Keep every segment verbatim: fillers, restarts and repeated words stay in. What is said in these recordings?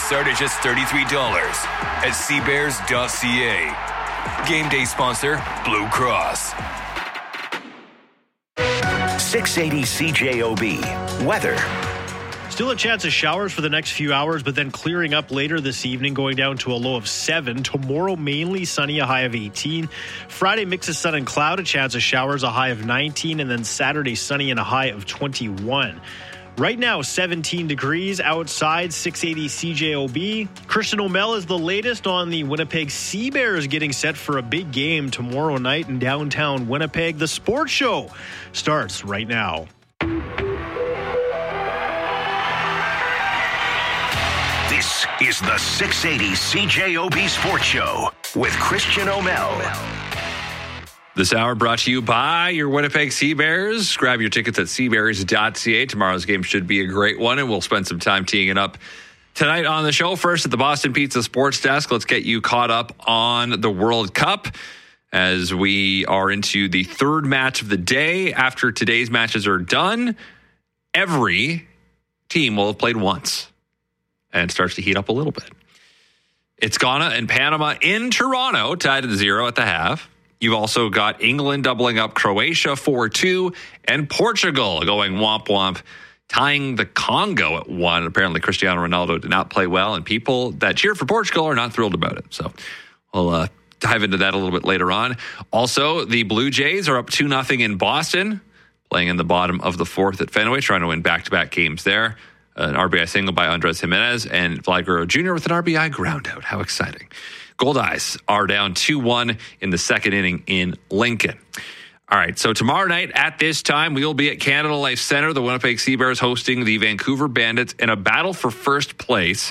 start at just thirty-three dollars at sea bears dot c a. Game day sponsor, Blue Cross. six eighty C J O B. Weather. Still a chance of showers for the next few hours, but then clearing up later this evening, going down to a low of seven. Tomorrow, mainly sunny, a high of eighteen. Friday, mix of sun and cloud, a chance of showers, a high of nineteen. And then Saturday, sunny and a high of twenty-one. Right now, seventeen degrees outside, six eighty C J O B. Christian O'Mell is the latest on the Winnipeg Sea Bears getting set for a big game tomorrow night in downtown Winnipeg. The sports show starts right now. This is the six eighty C J O B Sports Show with Christian O'Mell. This hour brought to you by your Winnipeg Sea Bears. Grab your tickets at sea bears dot c a. Tomorrow's game should be a great one, and we'll spend some time teeing it up tonight on the show. First at the Boston Pizza Sports Desk, let's get you caught up on the World Cup as we are into the third match of the day. After today's matches are done, every team will have played once, and it starts to heat up a little bit. It's Ghana and Panama in Toronto, tied at zero at the half. You've also got England doubling up Croatia four two, and Portugal going womp womp, tying the Congo at one. Apparently, Cristiano Ronaldo did not play well, and people that cheer for Portugal are not thrilled about it. So we'll uh, dive into that a little bit later on. Also, the Blue Jays are up two nothing in Boston, playing in the bottom of the fourth at Fenway, trying to win back-to-back games there. An R B I single by Andres Jimenez, and Vlad Guerrero Junior with an R B I ground out. How exciting. Goldeyes are down two one in the second inning in Lincoln. All right, so tomorrow night at this time, we will be at Canada Life Centre. The Winnipeg Sea Bears hosting the Vancouver Bandits in a battle for first place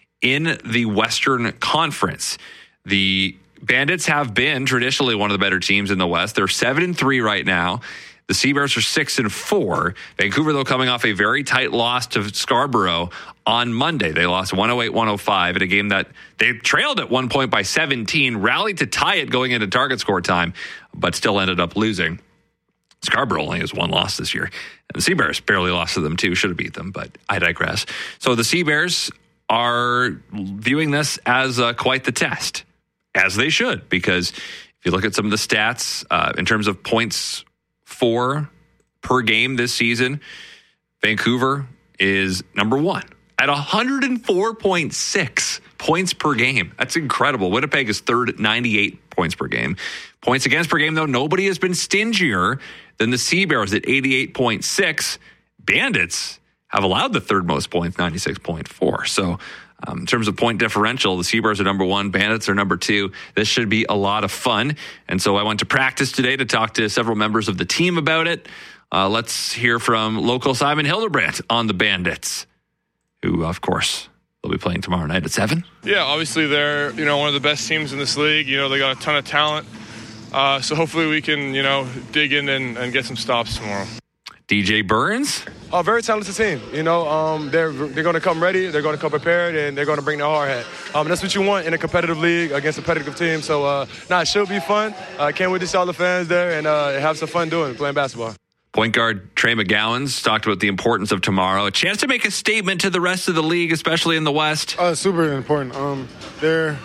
in the Western Conference. The Bandits have been traditionally one of the better teams in the West. They're seven and three right now. The Sea Bears are six and four. Vancouver, though, coming off a very tight loss to Scarborough on Monday. They lost one oh eight one oh five in a game that they trailed at one point by seventeen, rallied to tie it going into target score time, but still ended up losing. Scarborough only has one loss this year. And the Sea Bears barely lost to them, too. Should have beat them, but I digress. So the Sea Bears are viewing this as uh, quite the test, as they should, because if you look at some of the stats uh, in terms of points for per game this season, Vancouver is number one at one hundred four point six points per game. That's incredible. Winnipeg is third at ninety-eight points per game. Points against per game, though, nobody has been stingier than the Sea Bears at eighty-eight point six. Bandits have allowed the third most points, ninety-six point four. So um, in terms of point differential, the Sea Bears are number one, Bandits are number two. This should be a lot of fun. And so I went to practice today to talk to several members of the team about it. Uh, let's hear from local Simon Hildebrandt on the Bandits, who, of course, will be playing tomorrow night at seven. Yeah, obviously they're, you know, one of the best teams in this league. You know, they got a ton of talent. Uh, so hopefully we can, you know, dig in and, and get some stops tomorrow. D J Burns? A very talented team. You know, um, they're they're going to come ready, they're going to come prepared, and they're going to bring their hard hat. Um, that's what you want in a competitive league against a competitive team. So, uh, nah, it should be fun. I uh, can't wait to see all the fans there and uh, have some fun doing playing basketball. Point guard Trey McGowan's talked about the importance of tomorrow. A chance to make a statement to the rest of the league, especially in the West. Uh, super important. Um, they're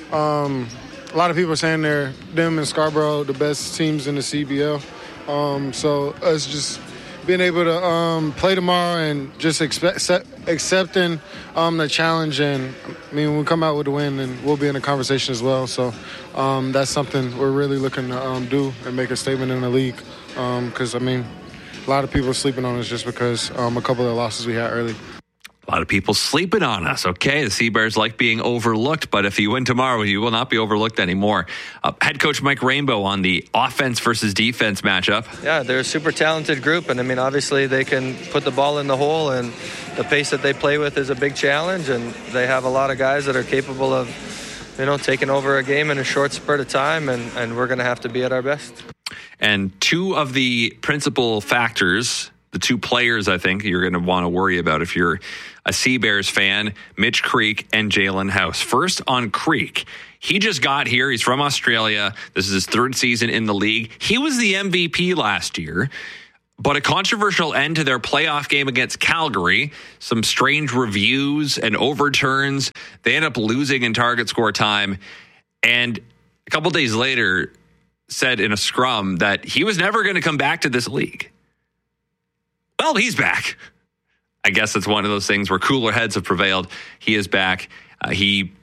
um, a lot of people are saying they're them and Scarborough the best teams in the C B L. Um, so us just being able to um, play tomorrow and just expect, accepting um, the challenge. And I mean, we come out with a win, and we'll be in a conversation as well. So um, that's something we're really looking to um, do and make a statement in the league. Because um, I mean, a lot of people are sleeping on us just because um, a couple of the losses we had early. A lot of people sleeping on us, okay? The Sea Bears like being overlooked, but if you win tomorrow, you will not be overlooked anymore. Uh, head coach Mike Rainbow on the offense versus defense matchup. Yeah, they're a super talented group, and I mean, obviously they can put the ball in the hole, and the pace that they play with is a big challenge, and they have a lot of guys that are capable of, you know, taking over a game in a short spurt of time, and, and we're going to have to be at our best. And two of the principal factors, the two players I think you're going to want to worry about if you're a Sea Bears fan, Mitch Creek and Jalen House. First on Creek. He just got here. He's from Australia. This is his third season in the league. He was the M V P last year, but a controversial end to their playoff game against Calgary, some strange reviews and overturns. They end up losing in target score time. And a couple days later said in a scrum that he was never going to come back to this league. Well, he's back. I guess it's one of those things where cooler heads have prevailed. He is back. Uh, he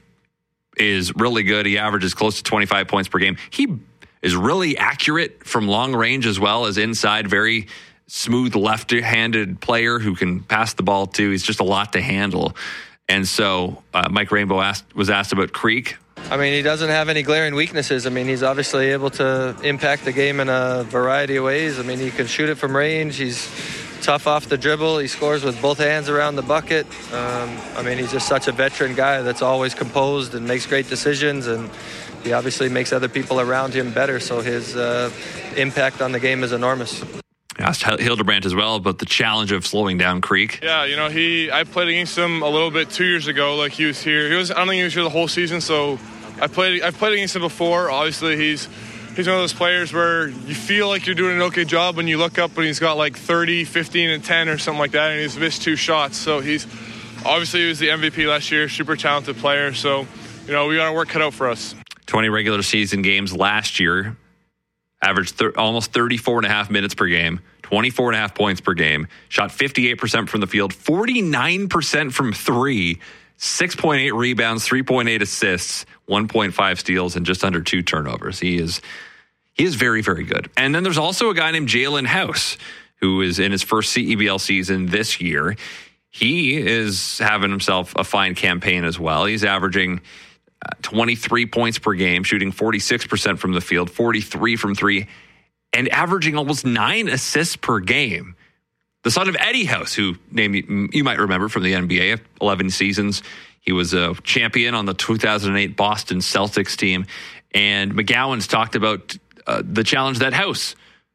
is really good. He averages close to twenty-five points per game. He is really accurate from long range as well as inside. Very smooth left-handed player who can pass the ball too. He's just a lot to handle. And so uh, Mike Rainbow asked, was asked about Creek. I mean, he doesn't have any glaring weaknesses. I mean, he's obviously able to impact the game in a variety of ways. I mean, he can shoot it from range. He's tough off the dribble. He scores with both hands around the bucket. Um, I mean, he's just such a veteran guy that's always composed and makes great decisions, and he obviously makes other people around him better, so his uh, impact on the game is enormous. I asked Hildebrandt as well about the challenge of slowing down Creek. Yeah, you know, he I played against him a little bit two years ago. Like, he was here. He was I don't think he was here the whole season, so I played I've played against him before. Obviously, he's he's one of those players where you feel like you're doing an okay job when you look up and he's got like thirty, fifteen, and ten or something like that, and he's missed two shots. So he's obviously he was the M V P last year, super talented player. So, you know, we got our work cut out for us. twenty regular season games last year, averaged th- almost thirty-four and a half minutes per game, twenty-four and a half points per game, shot fifty-eight percent from the field, forty-nine percent from three, six point eight rebounds, three point eight assists, one point five steals, and just under two turnovers. He is he is very, very good. And then there's also a guy named Jalen House, who is in his first C E B L season this year. He is having himself a fine campaign as well. He's averaging uh, twenty-three points per game, shooting forty-six percent from the field, forty-three from three, and averaging almost nine assists per game. The son of Eddie House, who name you might remember from the N B A, eleven seasons. He was a champion on the two thousand eight Boston Celtics team. And McGowan's talked about uh, the challenge that House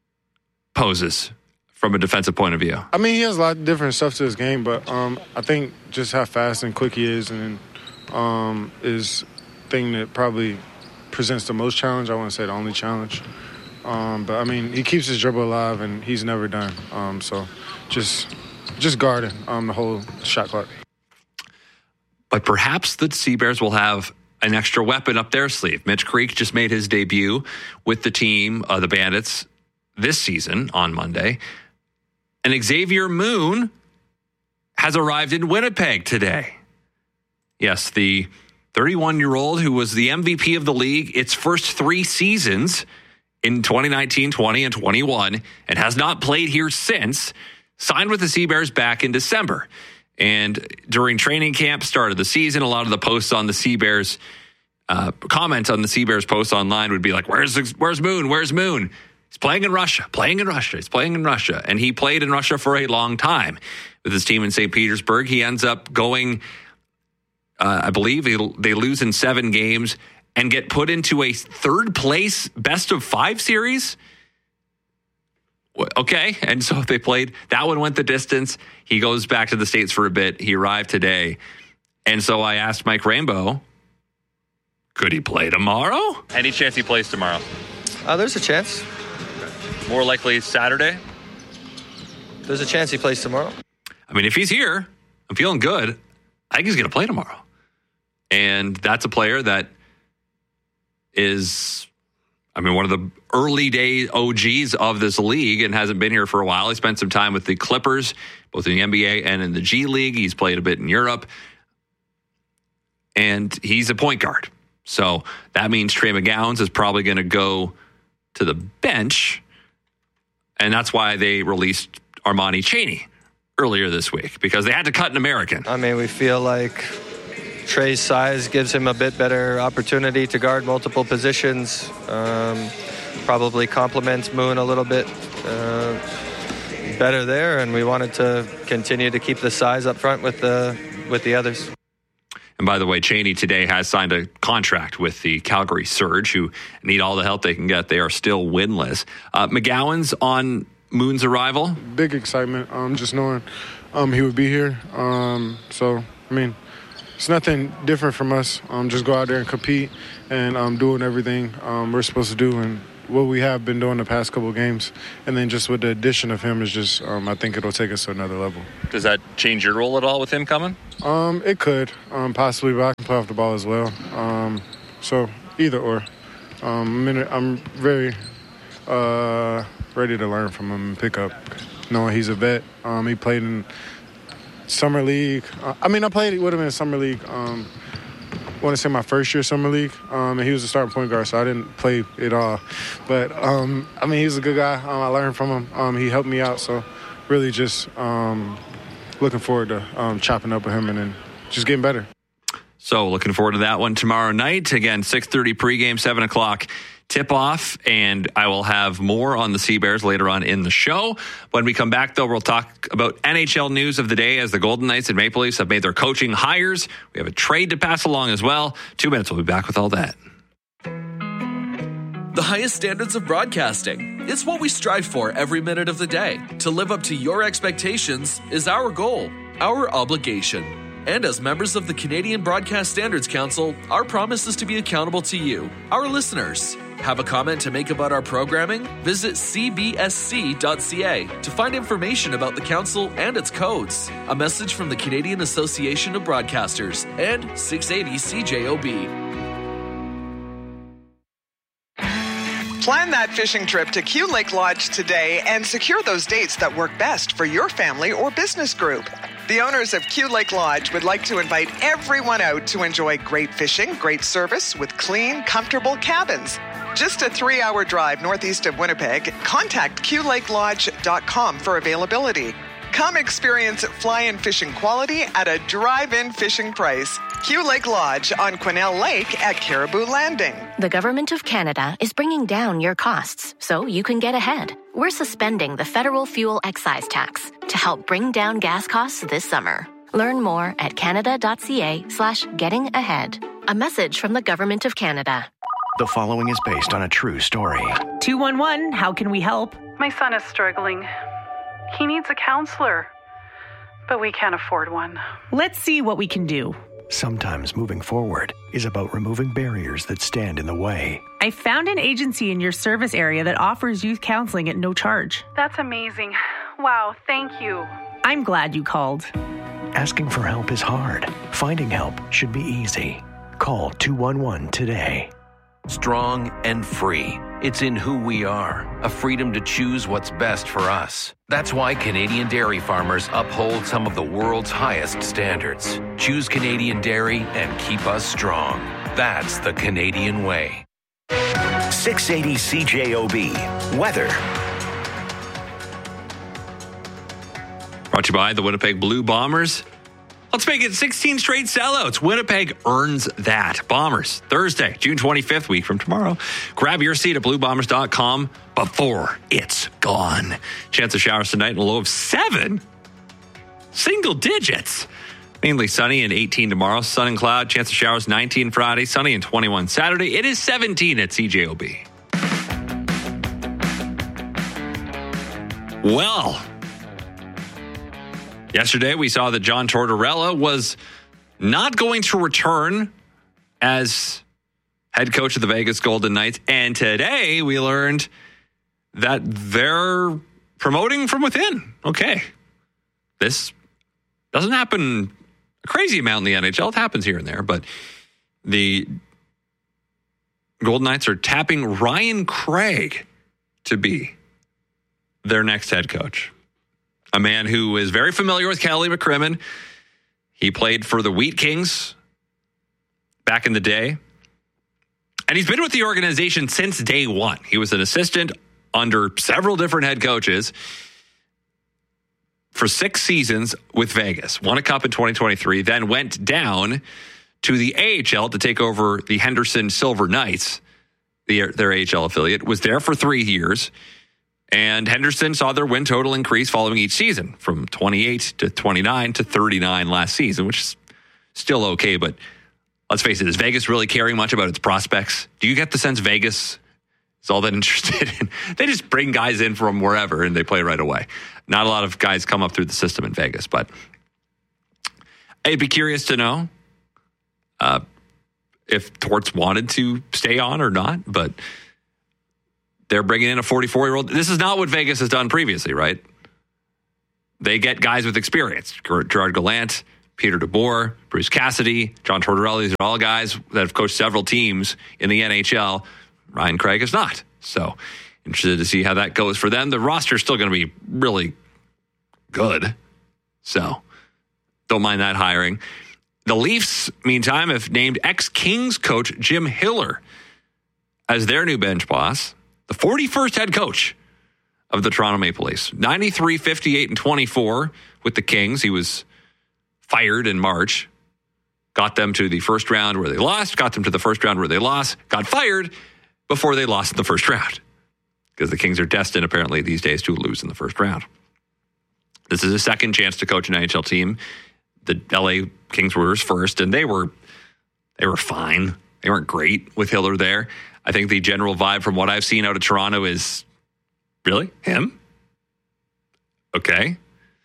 poses from a defensive point of view. I mean, he has a lot of different stuff to his game, but um, I think just how fast and quick he is and um, is thing that probably presents the most challenge. I wouldn't say the only challenge. Um, but, I mean, he keeps his dribble alive, and he's never done. Um, so just just guarding um, the whole shot clock. But perhaps the Sea Bears will have an extra weapon up their sleeve. Mitch Creek just made his debut with the team, uh, the Bandits, this season on Monday. And Xavier Moon has arrived in Winnipeg today. Yes, the thirty-one-year-old who was the M V P of the league its first three seasons in twenty nineteen, twenty, and twenty-one, and has not played here since, signed with the Sea Bears back in December. And during training camp, start of the season, a lot of the posts on the Sea Bears, uh, comments on the Sea Bears posts online would be like, where's where's Moon? Where's Moon? He's playing in Russia, playing in Russia. He's playing in Russia. And he played in Russia for a long time with his team in Saint Petersburg. He ends up going, uh, I believe they, they lose in seven games and get put into a third place best of five series. Okay. And so they played, that one went the distance. He goes back to the States for a bit. He arrived today. And so I asked Mike Rainbow, could he play tomorrow? Any chance he plays tomorrow? Uh, there's a chance. More likely Saturday? There's a chance he plays tomorrow. I mean, if he's here, I'm feeling good. I think he's going to play tomorrow. And that's a player that is, I mean, one of the early day O Gs of this league and hasn't been here for a while. He spent some time with the Clippers, both in the N B A and in the G League. He's played a bit in Europe. And he's a point guard. So that means Trey McGowens is probably going to go to the bench. And that's why they released Armani Chaney earlier this week, because they had to cut an American. I mean, we feel like Trey's size gives him a bit better opportunity to guard multiple positions. Um, probably complements Moon a little bit uh, better there, and we wanted to continue to keep the size up front with the with the others. And by the way, Chaney today has signed a contract with the Calgary Surge, who need all the help they can get. They are still winless. Uh, McGowan's on Moon's arrival. Big excitement, um, just knowing um, he would be here. Um, so, I mean, it's nothing different from us. Um, just go out there and compete and um, doing everything um, we're supposed to do and what we have been doing the past couple of games. And then just with the addition of him is just, um, I think it'll take us to another level. Does that change your role at all with him coming? Um, it could, um, possibly, but I can play off the ball as well. Um, so either or. Um, I'm, in, I'm very uh, ready to learn from him and pick up, knowing he's a vet. Um, he played in summer league. Uh, I mean, I played with him in summer league. Um, I want to say my first year summer league, um, and he was a starting point guard, so I didn't play it all. But, um, I mean, he's a good guy. Um, I learned from him. Um, he helped me out, so really just um, looking forward to um, chopping up with him and then just getting better. So looking forward to that one tomorrow night. Again, six thirty pregame, seven o'clock tip-off, and I will have more on the Sea Bears later on in the show. When we come back, though, we'll talk about N H L news of the day as the Golden Knights and Maple Leafs have made their coaching hires. We have a trade to pass along as well. Two minutes, we'll be back with all that. The highest standards of broadcasting. It's what we strive for every minute of the day. To live up to your expectations is our goal, our obligation. And as members of the Canadian Broadcast Standards Council, our promise is to be accountable to you, our listeners. Have a comment to make about our programming? Visit c b s c dot c a to find information about the council and its codes. A message from the Canadian Association of Broadcasters and six eighty C J O B. Plan that fishing trip to Q Lake Lodge today and secure those dates that work best for your family or business group. The owners of Q Lake Lodge would like to invite everyone out to enjoy great fishing, great service with clean, comfortable cabins. Just a three-hour drive northeast of Winnipeg. Contact q lake lodge dot com for availability. Come experience fly-in fishing quality at a drive-in fishing price. Q Lake Lodge on Quesnel Lake at Caribou Landing. The Government of Canada is bringing down your costs so you can get ahead. We're suspending the federal fuel excise tax to help bring down gas costs this summer. Learn more at canada.ca slash getting ahead. A message from the Government of Canada. The following is based on a true story. two one one, how can we help? My son is struggling. He needs a counselor, but we can't afford one. Let's see what we can do. Sometimes moving forward is about removing barriers that stand in the way. I found an agency in your service area that offers youth counseling at no charge. That's amazing. Wow, thank you. I'm glad you called. Asking for help is hard. Finding help should be easy. Call two one one today. Strong and free. It's in who we are, a freedom to choose what's best for us. That's why Canadian dairy farmers uphold some of the world's highest standards. Choose Canadian dairy and keep us strong. That's the Canadian way. six eighty C J O B. Weather. Brought to you by the Winnipeg Blue Bombers. Let's make it sixteen straight sellouts. Winnipeg earns that. Bombers, Thursday, June twenty-fifth, week from tomorrow. Grab your seat at blue bombers dot com before it's gone. Chance of showers tonight and a low of seven. Single digits. Mainly sunny and eighteen tomorrow. Sun and cloud. Chance of showers nineteen Friday. Sunny and twenty-one Saturday. It is seventeen at C J O B. Well, yesterday, we saw that John Tortorella was not going to return as head coach of the Vegas Golden Knights. And today, we learned that they're promoting from within. Okay. This doesn't happen a crazy amount in the N H L. It happens here and there. But the Golden Knights are tapping Ryan Craig to be their next head coach. A man who is very familiar with Kelly McCrimmon. He played for the Wheat Kings back in the day. And he's been with the organization since day one. He was an assistant under several different head coaches for six seasons with Vegas. Won a cup in twenty twenty-three, then went down to the A H L to take over the Henderson Silver Knights, the, their A H L affiliate. Was there for three years. And Henderson saw their win total increase following each season from twenty-eight to twenty-nine to thirty-nine last season, which is still okay. But let's face it, is Vegas really caring much about its prospects? Do you get the sense Vegas is all that interested in? They just bring guys in from wherever and they play right away. Not a lot of guys come up through the system in Vegas, but I'd be curious to know uh, if Torts wanted to stay on or not. But They're bringing in a forty-four-year-old. This is not what Vegas has done previously, right? They get guys with experience. Gerard Gallant, Peter DeBoer, Bruce Cassidy, John Tortorella. These are all guys that have coached several teams in the N H L. Ryan Craig is not. So interested to see how that goes for them. The roster is still going to be really good. So don't mind that hiring. The Leafs, meantime, have named ex-Kings coach Jim Hiller as their new bench boss, the forty-first head coach of the Toronto Maple Leafs. ninety-three, fifty-eight, and twenty-four with the Kings. He was fired in March, got them to the first round where they lost, got them to the first round where they lost, got fired before they lost in the first round, because the Kings are destined, apparently, these days to lose in the first round. This is a second chance to coach an N H L team. The L A Kings were his first, and they were they were fine. They weren't great with Hiller there. I think the general vibe from what I've seen out of Toronto is, really? Him? Okay.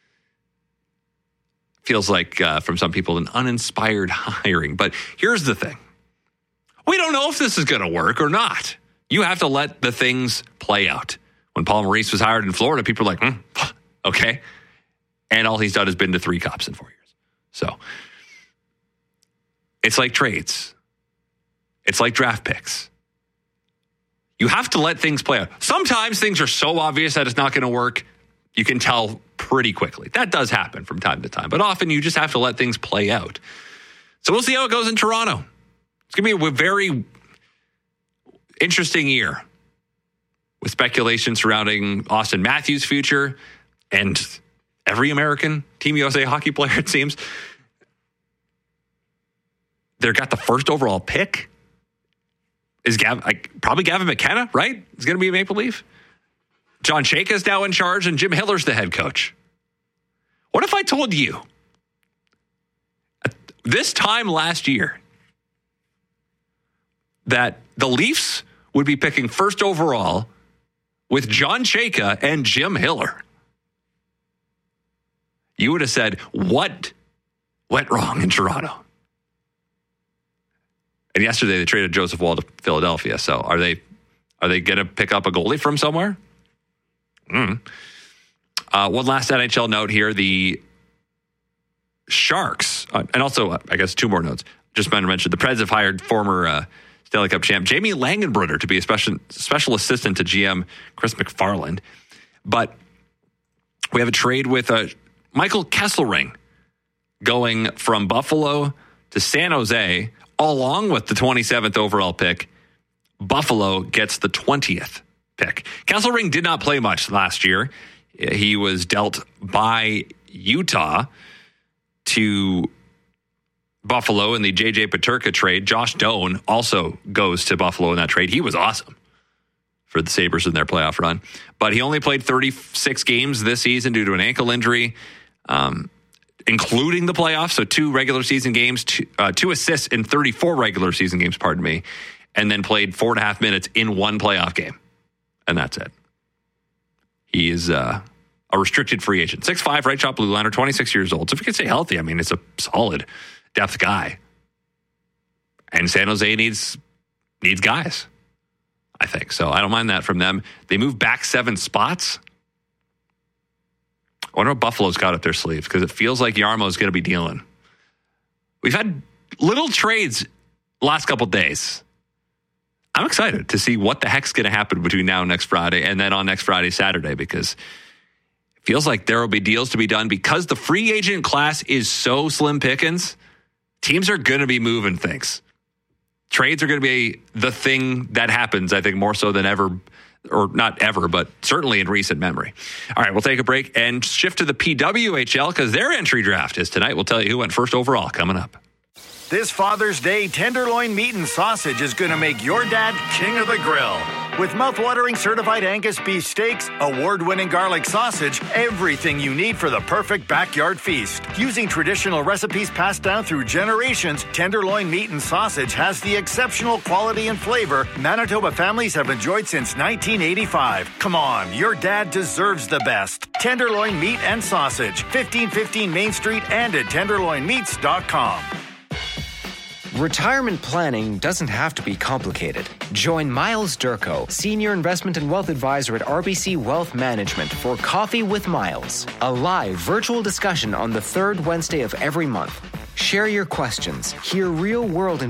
Feels like, uh, from some people, an uninspired hiring. But here's the thing. We don't know if this is going to work or not. You have to let the things play out. When Paul Maurice was hired in Florida, people were like, hmm, okay. And all he's done has been to three cups in four years. So it's like trades. It's like draft picks. You have to let things play out. Sometimes things are so obvious that it's not going to work, you can tell pretty quickly. That does happen from time to time. But often you just have to let things play out. So we'll see how it goes in Toronto. It's going to be a very interesting year with speculation surrounding Austin Matthews' future and every American Team U S A hockey player, it seems. They've got the first overall pick. Is Gav, like, probably Gavin McKenna, right? Is going to be a Maple Leaf. John Chayka is now in charge, and Jim Hiller's the head coach. What if I told you at this time last year that the Leafs would be picking first overall with John Chayka and Jim Hiller? You would have said, what went wrong in Toronto? And yesterday they traded Joseph Woll to Philadelphia. So are they are they going to pick up a goalie from somewhere? Mm. Uh, one last N H L note here. The Sharks, uh, and also, uh, I guess, two more notes. Just meant to mention, the Preds have hired former uh, Stanley Cup champ Jamie Langenbrunner to be a special, special assistant to G M Chris McFarland. But we have a trade with uh, Michael Kesselring going from Buffalo to San Jose, along with the twenty-seventh overall pick. Buffalo gets the twentieth pick. Kesselring did not play much last year. He was dealt by Utah to Buffalo in the J J Peterka trade. Josh Doan also goes to Buffalo in that trade. He was awesome for the Sabres in their playoff run. But he only played thirty-six games this season due to an ankle injury, um, including the playoffs. So two regular season games, two, uh, two assists in thirty-four regular season games, pardon me, and then played four and a half minutes in one playoff game. And that's it. He is uh, a restricted free agent. six five, right shot blue liner, twenty-six years old. So if he can stay healthy, I mean, it's a solid depth guy. And San Jose needs needs guys, I think. So I don't mind that from them. They move back seven spots. I wonder what Buffalo's got up their sleeves, because it feels like Jarmo's going to be dealing. We've had little trades last couple days. I'm excited to see what the heck's going to happen between now and next Friday, and then on next Friday, Saturday, because it feels like there will be deals to be done because the free agent class is so slim pickings. Teams are going to be moving things. Trades are going to be the thing that happens, I think, more so than ever, or not ever, but certainly in recent memory. All right, we'll take a break and shift to the P W H L because their entry draft is tonight. We'll tell you who went first overall coming up. This Father's Day, tenderloin meat and sausage is going to make your dad king of the grill. With mouthwatering certified Angus beef steaks, award-winning garlic sausage, everything you need for the perfect backyard feast. Using traditional recipes passed down through generations, tenderloin meat and sausage has the exceptional quality and flavor Manitoba families have enjoyed since nineteen eighty-five. Come on, your dad deserves the best. Tenderloin meat and sausage, fifteen fifteen Main Street and at tenderloin meats dot com. Retirement planning doesn't have to be complicated. Join Miles Durko, Senior Investment and Wealth Advisor at R B C Wealth Management, for Coffee with Miles, a live virtual discussion on the third Wednesday of every month. Share your questions, hear real-world